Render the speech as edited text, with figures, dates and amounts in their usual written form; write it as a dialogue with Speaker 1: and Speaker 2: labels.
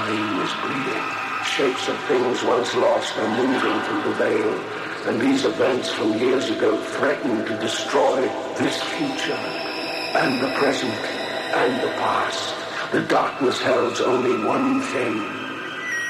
Speaker 1: Time is bleeding. Shapes of things once lost are moving through the veil, and these events from years ago threaten to destroy this future, and the present, and the past. The darkness heralds only one thing: